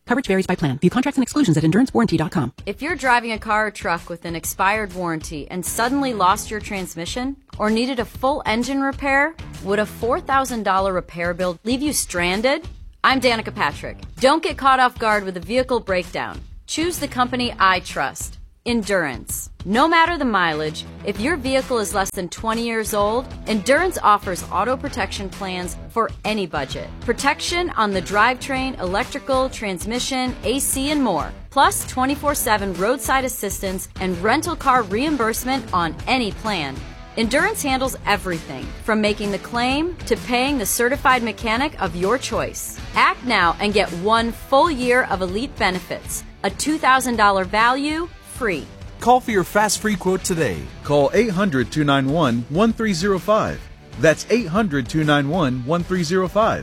Coverage varies by plan. View contracts and exclusions at endurancewarranty.com. If you're driving a car or truck with an expired warranty and suddenly lost your transmission or needed a full engine repair, would a $4,000 repair bill leave you stranded? I'm Danica Patrick. Don't get caught off guard with a vehicle breakdown. Choose the company I trust. Endurance. No matter the mileage, if your vehicle is less than 20 years old, Endurance offers auto protection plans for any budget. Protection on the drivetrain, electrical, transmission, AC, and more. Plus 24/7 roadside assistance and rental car reimbursement on any plan. Endurance handles everything, from making the claim to paying the certified mechanic of your choice. Act now and get 1 full year of elite benefits. A $2,000 value, free. Call for your fast free quote today. Call 800-291-1305. That's 800-291-1305.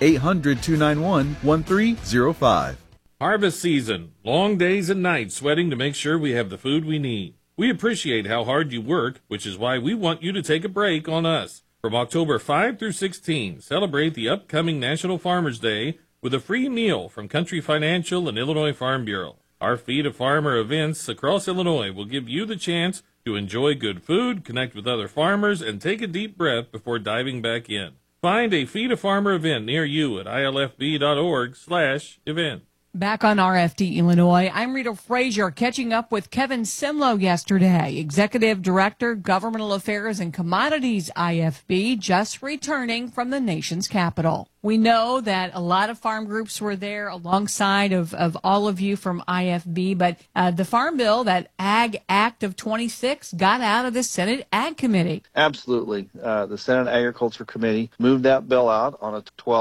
800-291-1305. Harvest season. Long days and nights sweating to make sure we have the food we need. We appreciate how hard you work, which is why we want you to take a break on us. From October 5 through 16, celebrate the upcoming National Farmers Day with a free meal from Country Financial and Illinois Farm Bureau. Our Feed a Farmer events across Illinois will give you the chance to enjoy good food, connect with other farmers, and take a deep breath before diving back in. Find a Feed a Farmer event near you at ilfb.org/event. Back on RFD Illinois, I'm Rita Frazier, catching up with Kevin Simlo yesterday, Executive Director, Governmental Affairs and Commodities, IFB, just returning from the nation's capital. We know that a lot of farm groups were there alongside of all of you from IFB, but the Farm Bill, that Ag Act of 26, got out of the Senate Ag Committee. Absolutely. The Senate Agriculture Committee moved that bill out on a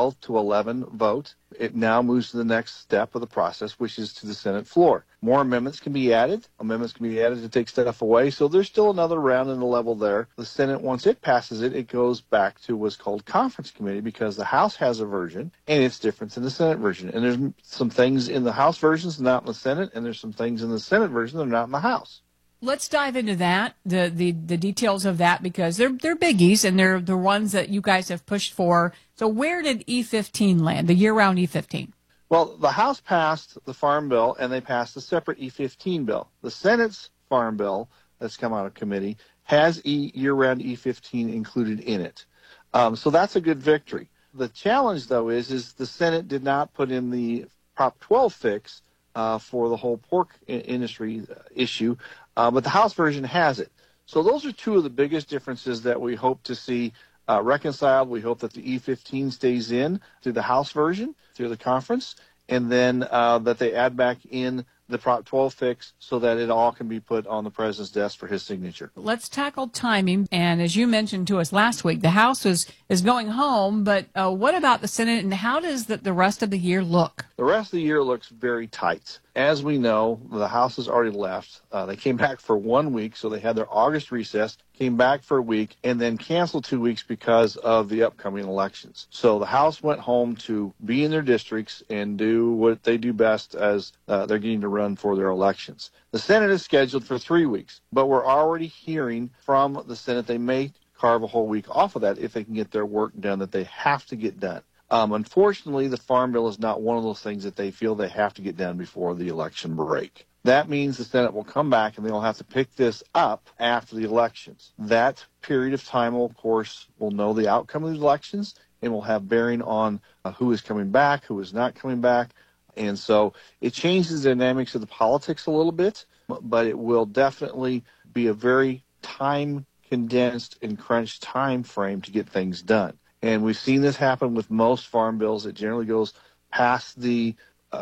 12-11 vote. It now moves to the next step of the process, which is to the Senate floor. More amendments can be added. Amendments can be added to take stuff away. So there's still another round in the level there. The Senate, once it passes it, it goes back to what's called conference committee, because the House has a version and it's different than the Senate version. And there's some things in the House versions not in the Senate, and there's some things in the Senate version that are not in the House. Let's dive into that, the details of that, because they're biggies and they're the ones that you guys have pushed for. So where did E15 land, the year-round E15? Well, the House passed the Farm Bill, and they passed a separate E15 bill. The Senate's Farm Bill that's come out of committee has year-round E15 included in it. So that's a good victory. The challenge, though, is the Senate did not put in the Prop 12 fix for the whole pork industry issue, but the House version has it. So those are two of the biggest differences that we hope to see reconciled. We hope that the E15 stays in through the House version, through the conference, and then that they add back in the Prop 12 fix so that it all can be put on the president's desk for his signature. Let's tackle timing. And as you mentioned to us last week, the House is going home, but what about the Senate, and how does the rest of the year look? The rest of the year looks very tight. As we know, the House has already left. They came back for 1 week, so they had their August recess, came back for a week, and then canceled 2 weeks because of the upcoming elections. So the House went home to be in their districts and do what they do best as they're getting to run for their elections. The Senate is scheduled for 3 weeks, but we're already hearing from the Senate they may carve a whole week off of that if they can get their work done that they have to get done. Unfortunately, the Farm Bill is not one of those things that they feel they have to get done before the election break. That means the Senate will come back and they'll have to pick this up after the elections. That period of time, of course, will know the outcome of the elections and will have bearing on who is coming back, who is not coming back. And so it changes the dynamics of the politics a little bit, but it will definitely be a very time-condensed and crunched time frame to get things done. And we've seen this happen with most farm bills. It generally goes past the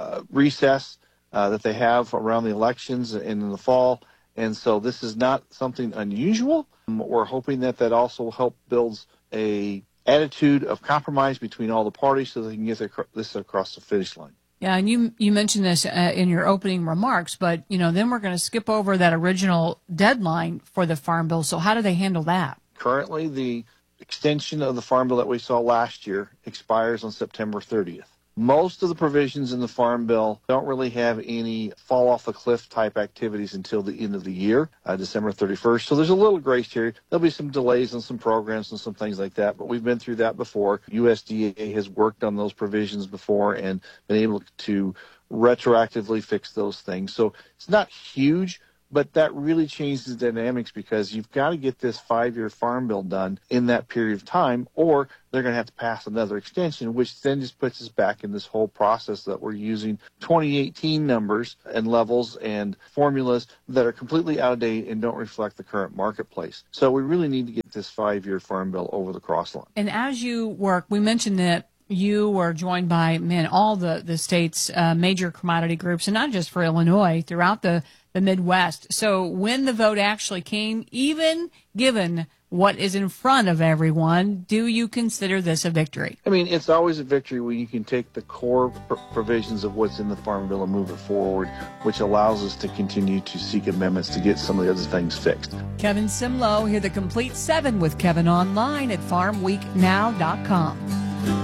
recess that they have around the elections and in the fall. And so this is not something unusual. We're hoping that also help builds a attitude of compromise between all the parties so they can get this across the finish line. Yeah, and you mentioned this in your opening remarks, but, then we're going to skip over that original deadline for the Farm Bill. So how do they handle that? Currently, the extension of the Farm Bill that we saw last year expires on September 30th. Most of the provisions in the Farm Bill don't really have any fall off a cliff type activities until the end of the year, December 31st. So there's a little grace period. There'll be some delays on some programs and some things like that, but we've been through that before. USDA has worked on those provisions before and been able to retroactively fix those things. So it's not huge, but that really changes the dynamics because you've got to get this 5-year Farm Bill done in that period of time, or they're going to have to pass another extension, which then just puts us back in this whole process that we're using 2018 numbers and levels and formulas that are completely out of date and don't reflect the current marketplace. So we really need to get this 5-year Farm Bill over the cross line. And as you work, we mentioned that you were joined by all the state's major commodity groups, and not just for Illinois, throughout the Midwest. So when the vote actually came, even given what is in front of everyone, do you consider this a victory? I mean, it's always a victory when you can take the core provisions of what's in the Farm Bill and move it forward, which allows us to continue to seek amendments to get some of the other things fixed. Kevin Simlo, hear the complete 7 with Kevin online at farmweeknow.com.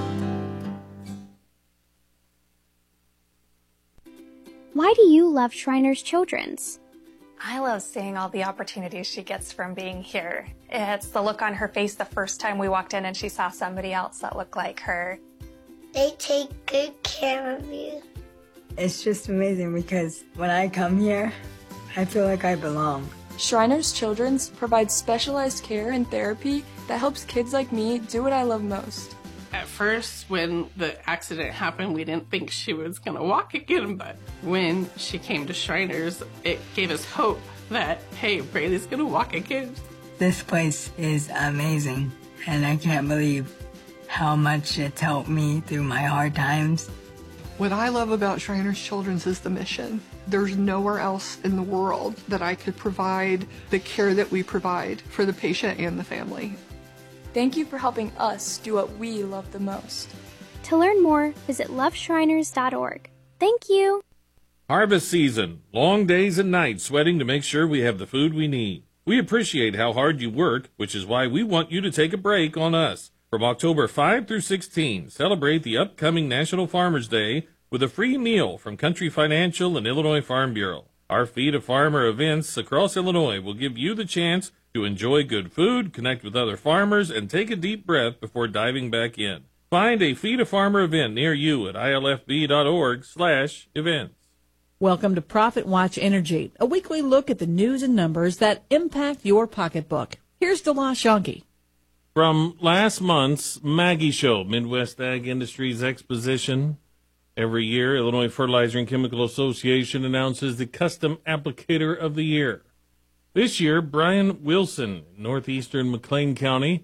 Why do you love Shriners Children's? I love seeing all the opportunities she gets from being here. It's the look on her face the first time we walked in and she saw somebody else that looked like her. They take good care of you. It's just amazing because when I come here, I feel like I belong. Shriners Children's provides specialized care and therapy that helps kids like me do what I love most. At first, when the accident happened, we didn't think she was going to walk again, but when she came to Shriners, it gave us hope that, hey, Braylee's going to walk again. This place is amazing, and I can't believe how much it's helped me through my hard times. What I love about Shriners Children's is the mission. There's nowhere else in the world that I could provide the care that we provide for the patient and the family. Thank you for helping us do what we love the most. To learn more, visit loveshriners.org. Thank you. Harvest season. Long days and nights sweating to make sure we have the food we need. We appreciate how hard you work, which is why we want you to take a break on us. From October 5 through 16, celebrate the upcoming National Farmers Day with a free meal from Country Financial and Illinois Farm Bureau. Our Feed a Farmer events across Illinois will give you the chance to enjoy good food, connect with other farmers, and take a deep breath before diving back in. Find a Feed a Farmer event near you at ilfb.org/events. Welcome to Profit Watch Energy, a weekly look at the news and numbers that impact your pocketbook. Here's DeLa Shonky. From last month's Maggie Show, Midwest Ag Industries Exposition, every year, Illinois Fertilizer and Chemical Association announces the Custom Applicator of the Year. This year, Brian Wilson, northeastern McLean County,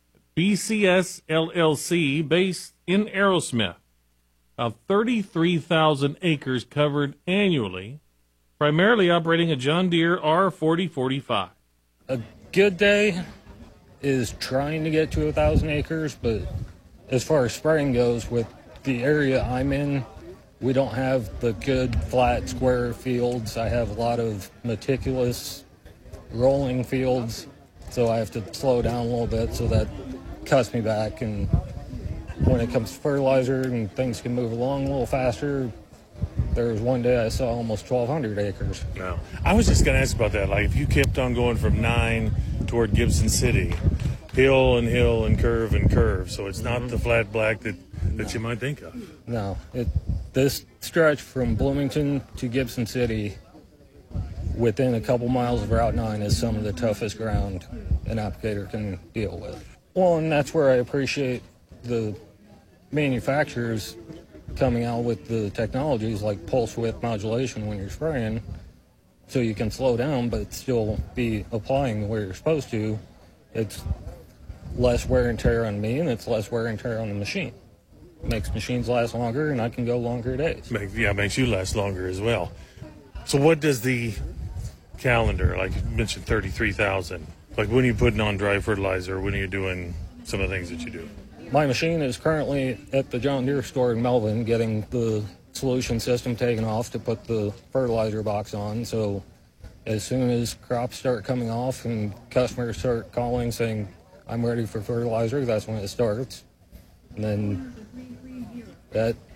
BCS LLC, based in Aerosmith. About 33,000 acres covered annually, primarily operating a John Deere R4045. A good day is trying to get to 1,000 acres, but as far as spraying goes, with the area I'm in, we don't have the good flat square fields. I have a lot of meticulous rolling fields, so I have to slow down a little bit, so that cuts me back. And when it comes to fertilizer and things can move along a little faster, there was one day I saw almost 1,200 acres. No, I was just going to ask about that. Like, if you kept on going from 9 toward Gibson City, hill and hill and curve, so it's not the flat black that you might think of. No, this stretch from Bloomington to Gibson City, within a couple miles of Route 9, is some of the toughest ground an applicator can deal with. Well, and that's where I appreciate the manufacturers coming out with the technologies like pulse width modulation when you're spraying, so you can slow down but still be applying where you're supposed to. It's less wear and tear on me, and it's less wear and tear on the machine. Makes machines last longer, and I can go longer days. Makes you last longer as well. So what does the calendar, like you mentioned 33,000, like when are you putting on dry fertilizer, when are you doing some of the things that you do? My machine is currently at the John Deere store in Melvin getting the solution system taken off to put the fertilizer box on. So as soon as crops start coming off and customers start calling saying, I'm ready for fertilizer, that's when it starts. And then that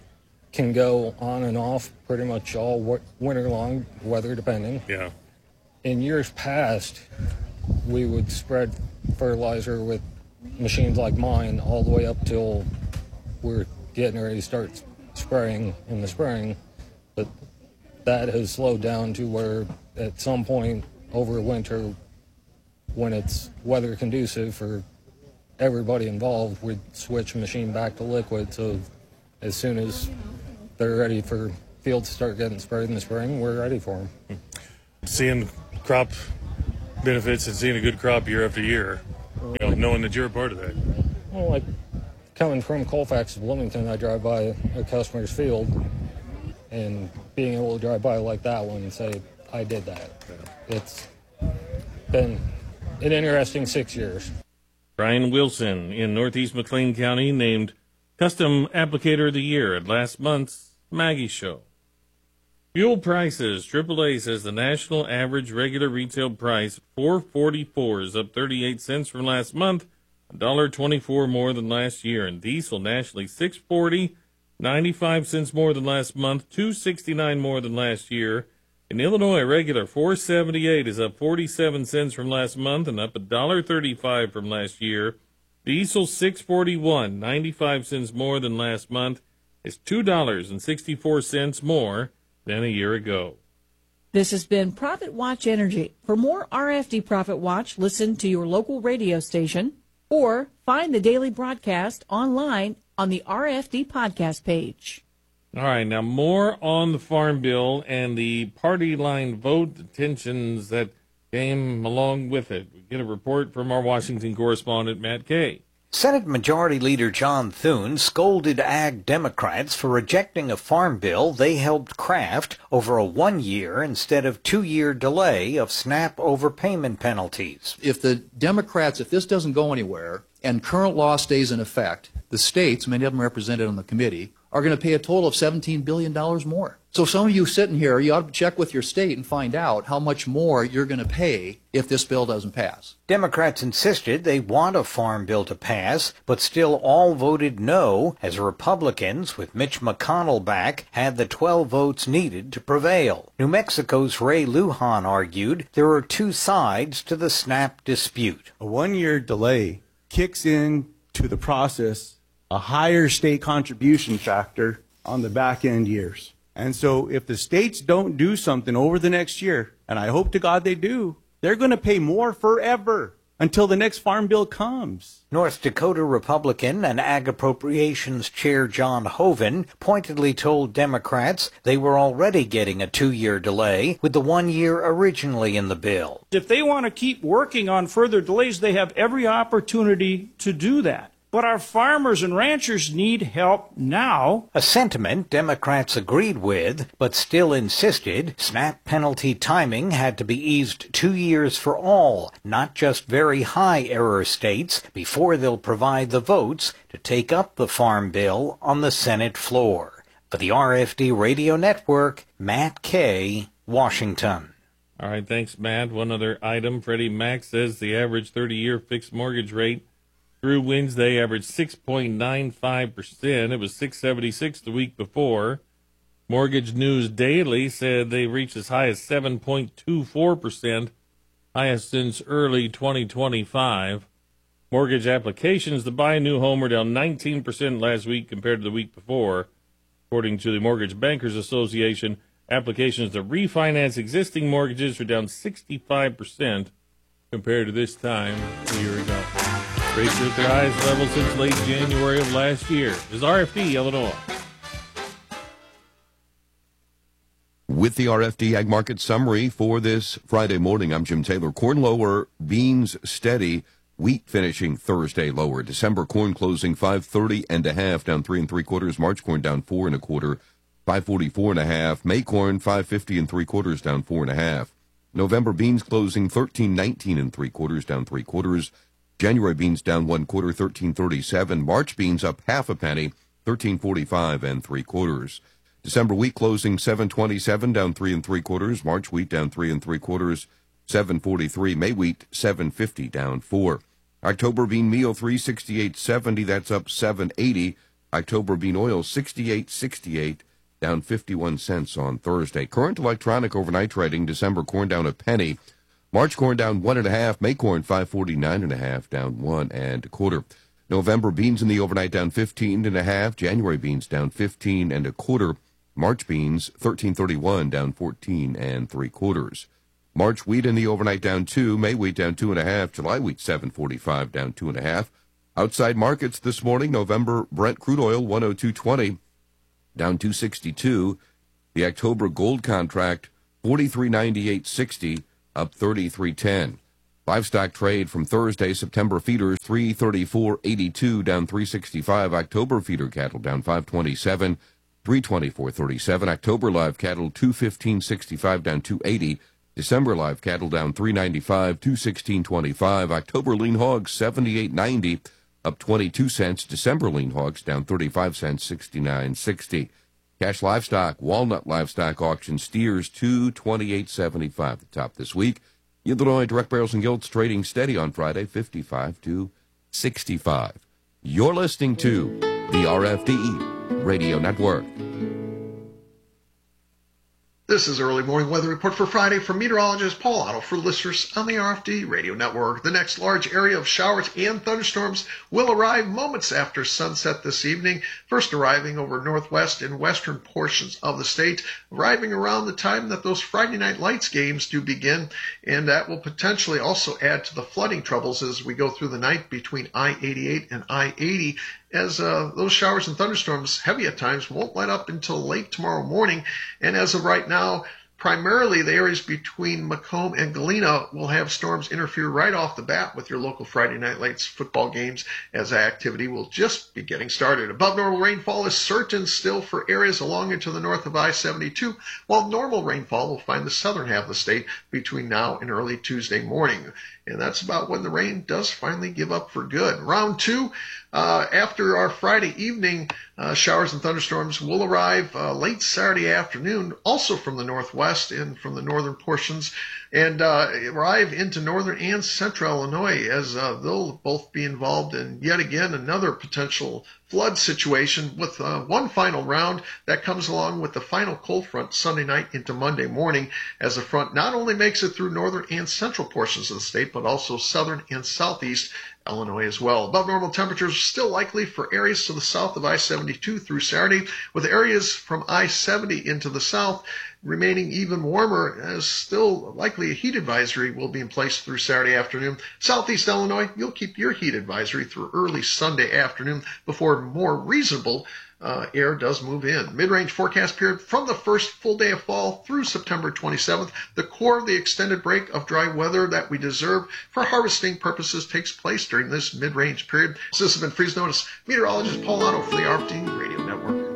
can go on and off pretty much all winter long, weather depending. Yeah. In years past, we would spread fertilizer with machines like mine all the way up till we're getting ready to start spraying in the spring. But that has slowed down to where at some point over winter, when it's weather conducive for everybody involved, we'd switch the machine back to liquid. So as soon as they're ready for fields to start getting sprayed in the spring, we're ready for them. Seeing crop benefits and seeing a good crop year after year, knowing that you're a part of that. Well, like coming from Colfax to Bloomington, I drive by a customer's field, and being able to drive by like that one and say, I did that. It's been an interesting 6 years. Brian Wilson in Northeast McLean County named Custom Applicator of the Year at last month's Maggie Show. Fuel prices. AAA says the national average regular retail price, $4.44, is up 38 cents from last month, $1.24 more than last year. And diesel nationally, $6.40, 95 cents more than last month, $2.69 more than last year. In Illinois, regular $4.78 is up 47 cents from last month and up $1.35 from last year. Diesel $6.41, 95 cents more than last month, is $2.64 more than a year ago. This has been Profit Watch Energy. For more RFD Profit Watch, listen to your local radio station or find the daily broadcast online on the RFD podcast page. All right, now more on the Farm Bill and the party line vote, the tensions that came along with it. We get a report from our Washington correspondent, Matt Kay. Senate Majority Leader John Thune scolded Ag Democrats for rejecting a farm bill they helped craft over a 1-year instead of 2-year delay of SNAP overpayment penalties. If the Democrats, if this doesn't go anywhere and current law stays in effect, the states, many of them represented on the committee, are going to pay a total of $17 billion more. So some of you sitting here, you ought to check with your state and find out how much more you're going to pay if this bill doesn't pass. Democrats insisted they want a farm bill to pass, but still all voted no, as Republicans, with Mitch McConnell back, had the 12 votes needed to prevail. New Mexico's Ray Lujan argued there are two sides to the SNAP dispute. A 1-year delay kicks in to the process a higher state contribution factor on the back end years. And so if the states don't do something over the next year, and I hope to God they do, they're going to pay more forever until the next farm bill comes. North Dakota Republican and Ag Appropriations Chair John Hoeven pointedly told Democrats they were already getting a 2-year delay with the 1 year originally in the bill. If they want to keep working on further delays, they have every opportunity to do that. But our farmers and ranchers need help now. A sentiment Democrats agreed with, but still insisted SNAP penalty timing had to be eased 2 years for all, not just very high error states, before they'll provide the votes to take up the farm bill on the Senate floor. For the RFD Radio Network, Matt Kay, Washington. All right, thanks, Matt. One other item. Freddie Mac says the average 30-year fixed mortgage rate through Wednesday averaged 6.95%. It was 6.76 the week before. Mortgage News Daily said they reached as high as 7.24%, highest since early 2025. Mortgage applications to buy a new home were down 19% last week compared to the week before. According to the Mortgage Bankers Association, applications to refinance existing mortgages are down 65% compared to this time a year ago. Rates are at their highest level since late January of last year. This is RFD, Illinois. With the RFD Ag Market Summary for this Friday morning, I'm Jim Taylor. Corn lower, beans steady, wheat finishing Thursday lower. December corn closing 530.5, down 3 3/4. March corn down 4 1/4, 544.5. May corn 550 3/4, down 4 1/2. November beans closing 1319 3/4, down 3/4. January beans down 1/4, 1337. March beans up half a penny, 1345 3/4. December wheat closing 727, down 3 3/4. March wheat down 3 3/4, 743. May wheat 750, down 4. October bean meal 368.70, that's up 780. October bean oil 68.68, down 51 cents on Thursday. Current electronic overnight trading, December corn down a penny. March corn down 1.5. May corn 549.5, down 1 1/4. November beans in the overnight down 15.5. January beans down 15 1/4. March beans 13.31, down 14 3/4. March wheat in the overnight down 2. May wheat down 2.5. July wheat 7.45, down 2.5. Outside markets this morning, November Brent crude oil 102.20, down 2.62. The October gold contract 43.98.60, up 33.10. Livestock trade from Thursday, September feeders 334.82, down 365. October feeder cattle down 527, 324.37. October live cattle 215.65, down 280. December live cattle down 395, 216.25. October lean hogs 78.90, up 22 cents. December lean hogs down 35 cents, 69.60. Cash livestock, walnut livestock auction steers 228.75. The top this week. Illinois direct barrels and gilts trading steady on Friday, 55 to 65. You're listening to the RFD Radio Network. This is Early Morning Weather Report for Friday from meteorologist Paul Otto for listeners on the RFD Radio Network. The next large area of showers and thunderstorms will arrive moments after sunset this evening, first arriving over northwest and western portions of the state, arriving around the time that those Friday night lights games do begin, and that will potentially also add to the flooding troubles as we go through the night between I-88 and I-80, as those showers and thunderstorms, heavy at times, won't let up until late tomorrow morning. And as of right now, primarily the areas between Macomb and Galena will have storms interfere right off the bat with your local Friday night lights football games, as activity will just be getting started. Above normal rainfall is certain still for areas along and to the north of I-72, while normal rainfall will find the southern half of the state between now and early Tuesday morning. And that's about when the rain does finally give up for good. Round two, after our Friday evening, showers and thunderstorms will arrive late Saturday afternoon, also from the northwest and from the northern portions, and arrive into northern and central Illinois, as they'll both be involved in yet again another potential flood situation, with one final round that comes along with the final cold front Sunday night into Monday morning, as the front not only makes it through northern and central portions of the state, but also southern and southeast Illinois as well. Above normal temperatures still likely for areas to the south of I-72 through Saturday, with areas from I-70 into the south remaining even warmer, as still likely a heat advisory will be in place through Saturday afternoon. Southeast Illinois, you'll keep your heat advisory through early Sunday afternoon before more reasonable air does move in. Mid-range forecast period from the first full day of fall through September 27th. The core of the extended break of dry weather that we deserve for harvesting purposes takes place during this mid-range period. So this has been Freeze Notice. Meteorologist Paul Otto for the RFD Radio Network.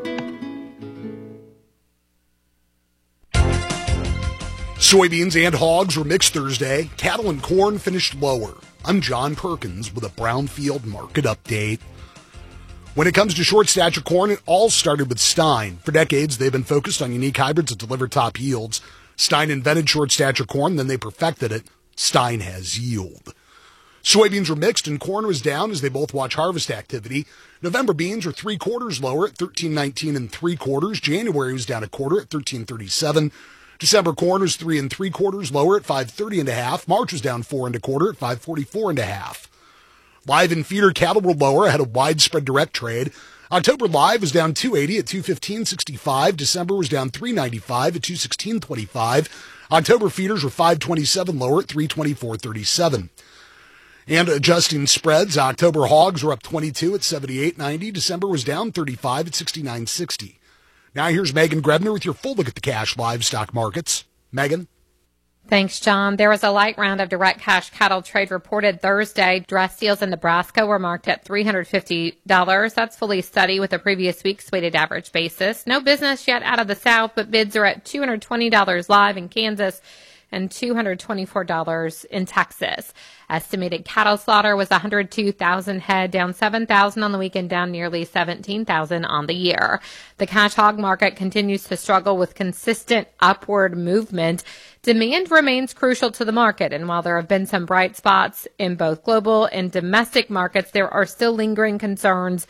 Soybeans and hogs were mixed Thursday. Cattle and corn finished lower. I'm John Perkins with a Brownfield market update. When it comes to short stature corn, it all started with Stein. For decades, they've been focused on unique hybrids that deliver top yields. Stein invented short stature corn, then they perfected it. Stein has yield. Soybeans were mixed and corn was down as they both watch harvest activity. November beans were 3/4 lower at 13.19 3/4. January was down 1/4 at 13.37. December corn was 3 3/4 lower at 5.30 March was down 4 1/4 at 5.44 Live and feeder cattle were lower ahead of widespread direct trade. October live was down 280 at 215.65. December was down 395 at 216.25. October feeders were 527 lower at 324.37. And adjusting spreads, October hogs were up 22 at 78.90. December was down 35 at 69.60. Now here's Megan Grebner with your full look at the cash livestock markets. Megan? Thanks, John. There was a light round of direct cash cattle trade reported Thursday. Dress deals in Nebraska were marked at $350. That's fully steady with the previous week's weighted average basis. No business yet out of the South, but bids are at $220 live in Kansas and $224 in Texas. Estimated cattle slaughter was 102,000 head, down 7,000 on the weekend, down nearly 17,000 on the year. The cash hog market continues to struggle with consistent upward movement. Demand remains crucial to the market, and while there have been some bright spots in both global and domestic markets, there are still lingering concerns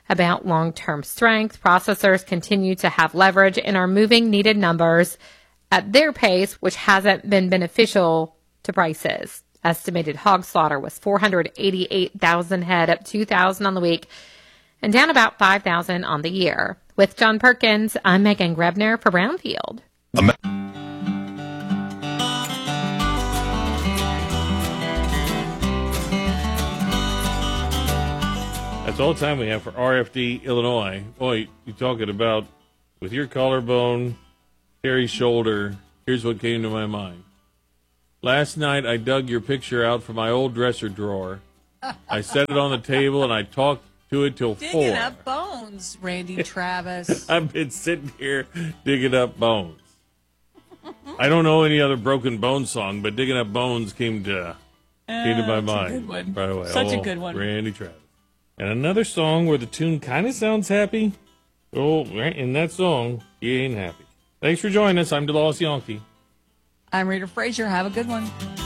about long-term strength. Processors continue to have leverage and are moving needed numbers at their pace, which hasn't been beneficial to prices. Estimated hog slaughter was 488,000 head, up 2,000 on the week, and down about 5,000 on the year. With John Perkins, I'm Megan Grebner for Brownfield. That's all the time we have for RFD Illinois. Boy, you talking about with your collarbone, Terry's shoulder, here's what came to my mind. Last night I dug your picture out from my old dresser drawer. I set it on the table and I talked to it till 4. Digging up bones, Randy Travis. I've been sitting here digging up bones. I don't know any other Broken Bones song, but Digging Up Bones came to my mind right away. Such a good one. Randy Travis. And another song where the tune kind of sounds happy. Oh, in that song, you ain't happy. Thanks for joining us. I'm DeLawes Yonke. I'm Rita Frazier. Have a good one.